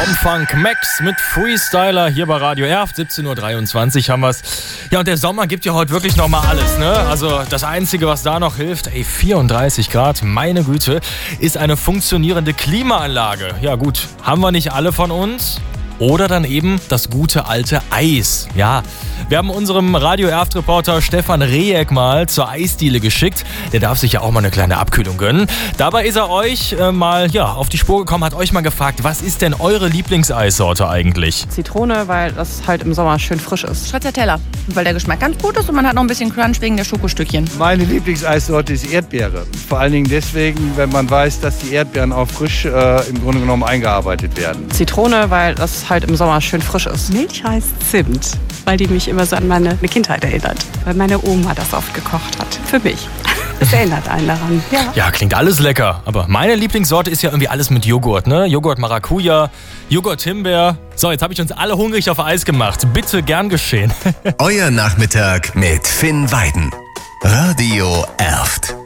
Funk Max mit Freestyler hier bei Radio Erft. 17.23 Uhr haben wir's. Ja, und der Sommer gibt ja heute wirklich nochmal alles, ne? Also das Einzige, was da noch hilft, 34 Grad, meine Güte, ist eine funktionierende Klimaanlage. Ja gut, haben wir nicht alle von uns. Oder dann eben das gute alte Eis. Ja, wir haben unserem Radio Erft-Reporter Stefan Rejek mal zur Eisdiele geschickt. Der darf sich ja auch mal eine kleine Abkühlung gönnen. Dabei ist er euch mal auf die Spur gekommen, hat euch mal gefragt, was ist denn eure Lieblingseissorte eigentlich? Zitrone, weil das halt im Sommer schön frisch ist. Stracciatella, weil der Geschmack ganz gut ist und man hat noch ein bisschen Crunch wegen der Schokostückchen. Meine Lieblingseissorte ist Erdbeere. Vor allen Dingen deswegen, wenn man weiß, dass die Erdbeeren auch frisch im Grunde genommen eingearbeitet werden. Zitrone, weil das halt im Sommer schön frisch ist. Milchreis Zimt, weil die mich immer so an meine Kindheit erinnert. Weil meine Oma das oft gekocht hat. Für mich. Es erinnert einen daran. Ja, klingt alles lecker. Aber meine Lieblingssorte ist ja irgendwie alles mit Joghurt, ne? Joghurt Maracuja, Joghurt Himbeer. So, jetzt habe ich uns alle hungrig auf Eis gemacht. Bitte gern geschehen. Euer Nachmittag mit Finn Weiden. Radio Erft.